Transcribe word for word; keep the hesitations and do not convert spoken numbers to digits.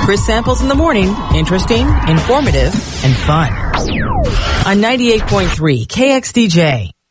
Chris Samples in the morning. Interesting, informative, and fun. On ninety-eight point three K X D J.